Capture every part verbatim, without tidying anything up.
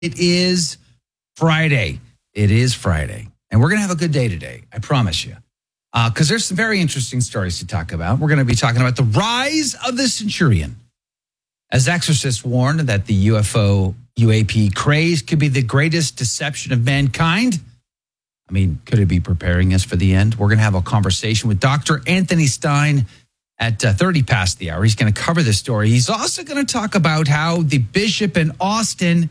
It is Friday. It is Friday. And we're going to have a good day today. I promise you. Because uh, there's some very interesting stories to talk about. We're going to be talking about the rise of the centurion. As exorcists warned that the U F O, U A P craze could be the greatest deception of mankind. I mean, could it be preparing us for the end? We're going to have a conversation with Doctor Anthony Stine at uh, thirty past the hour. He's going to cover this story. He's also going to talk about how the bishop in Austin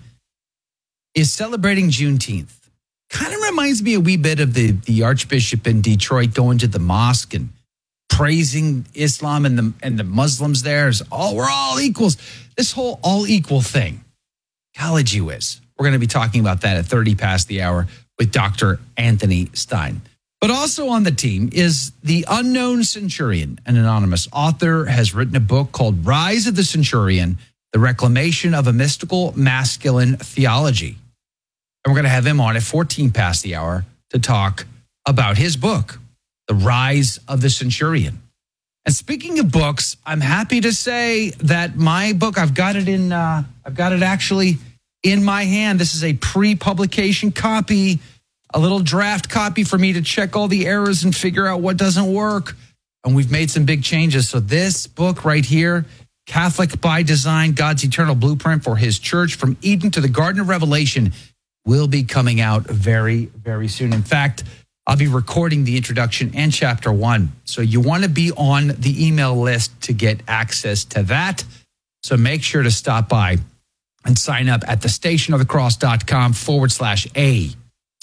is celebrating Juneteenth. Kind of reminds me a wee bit of the, the archbishop in Detroit going to the mosque and praising Islam and the and the Muslims there. Is all we're all equals. This whole all equal thing. Golly gee whiz. We're going to be talking about that at thirty past the hour with Doctor Anthony Stine. But also on the team is the Unknown Centurion. An anonymous author has written a book called Rise of the Centurion, The Reclamation of a Mystical Masculine Theology. And we're going to have him on at fourteen past the hour to talk about his book, The Rise of the Centurion. And speaking of books, I'm happy to say that my book, I've got it in, uh, I've got it actually in my hand. This is a pre-publication copy, a little draft copy for me to check all the errors and figure out what doesn't work. And we've made some big changes. So this book right here, Catholic by Design, God's Eternal Blueprint for His Church from Eden to the Garden of Revelation, will be coming out very, very soon. In fact, I'll be recording the introduction and chapter one. So you want to be on the email list to get access to that. So make sure to stop by and sign up at thestationofthecross.com forward slash A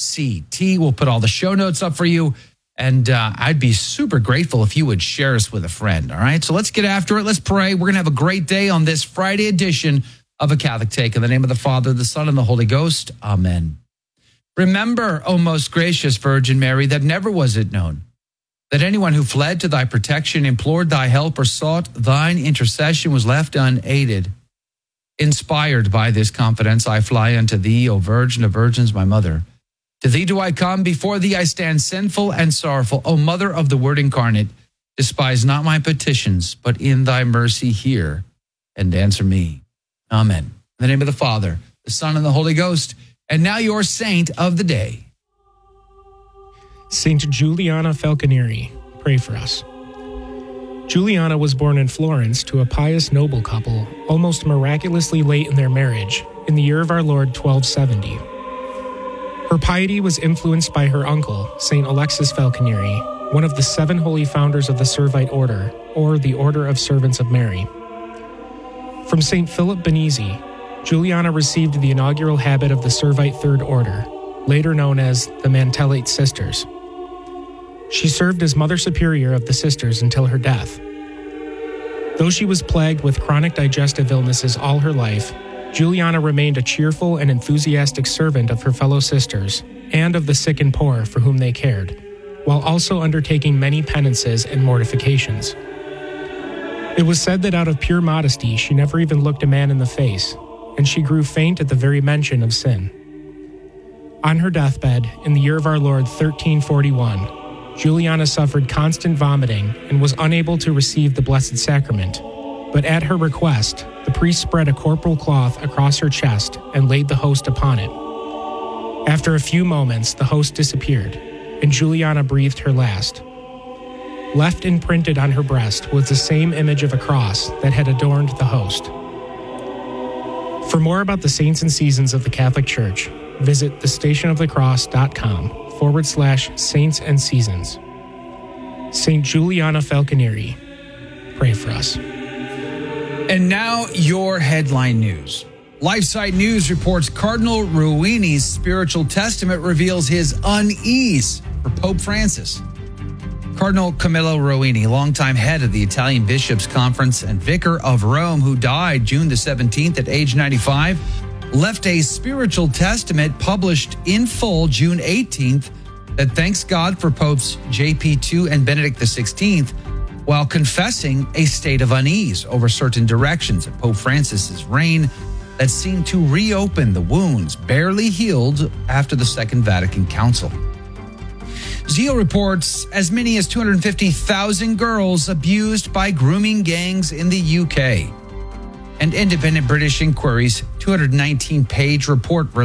C T. We'll put all the show notes up for you. And uh, I'd be super grateful if you would share us with a friend. All right, so let's get after it. Let's pray. We're going to have a great day on this Friday edition of A Catholic Take. In the name of the Father, the Son, and the Holy Ghost. Amen. Remember, O most gracious Virgin Mary, that never was it known that anyone who fled to thy protection, implored thy help, or sought thine intercession was left unaided. Inspired by this confidence, I fly unto thee, O Virgin of Virgins, my mother. To thee do I come, before thee I stand sinful and sorrowful. O Mother of the Word incarnate, despise not my petitions, but in thy mercy hear and answer me. Amen. In the name of the Father, the Son, and the Holy Ghost. And now your saint of the day. Saint Juliana Falconieri, pray for us. Juliana was born in Florence to a pious noble couple, almost miraculously late in their marriage, in the year of our Lord twelve seventy. Her piety was influenced by her uncle, Saint Alexis Falconieri, one of the seven holy founders of the Servite Order, or the Order of Servants of Mary. From Saint Philip Benizi, Juliana received the inaugural habit of the Servite Third Order, later known as the Mantellate Sisters. She served as Mother Superior of the Sisters until her death. Though she was plagued with chronic digestive illnesses all her life, Juliana remained a cheerful and enthusiastic servant of her fellow sisters and of the sick and poor for whom they cared, while also undertaking many penances and mortifications. It was said that out of pure modesty she never even looked a man in the face, and she grew faint at the very mention of sin. On her deathbed, in the year of our Lord thirteen forty-one, Juliana suffered constant vomiting and was unable to receive the Blessed Sacrament, but at her request, the priest spread a corporal cloth across her chest and laid the host upon it. After a few moments, the host disappeared, and Juliana breathed her last. Left imprinted on her breast was the same image of a cross that had adorned the host. For more about the saints and seasons of the Catholic Church, visit thestationofthecross.com forward slash saints and seasons. Saint Juliana Falconieri, pray for us. And now your headline news. LifeSite News reports Cardinal Ruini's spiritual testament reveals his unease for Pope Francis. Cardinal Camillo Ruini, longtime head of the Italian Bishops' Conference and vicar of Rome, who died June the seventeenth at age ninety-five, left a spiritual testament published in full June eighteenth that thanks God for Popes J P the Second and Benedict the sixteenth, while confessing a state of unease over certain directions of Pope Francis's reign that seemed to reopen the wounds barely healed after the Second Vatican Council. Zeal reports as many as two hundred fifty thousand girls abused by grooming gangs in the U K. and independent British inquiry's two hundred nineteen page report